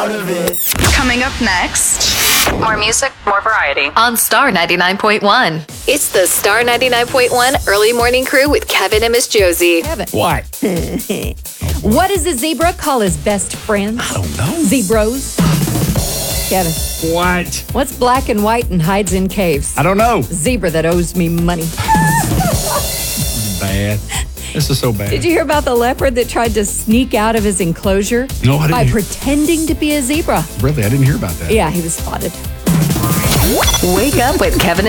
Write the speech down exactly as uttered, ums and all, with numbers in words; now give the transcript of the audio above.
out of it. Coming up next, more music, more variety on Star ninety-nine point one. It's the Star ninety-nine point one Early Morning Crew with Kevin and Miss Josie. Kevin. What? What does a zebra call his best friends? I don't know. Zebros. Kevin. What? What's black and white and hides in caves? I don't know. Zebra that owes me money. Bad. This is so bad. Did you hear about the leopard that tried to sneak out of his enclosure? No, I didn't By hear. pretending to be a zebra. Really? I didn't hear about that. Yeah, he was spotted. Wake up with Kevin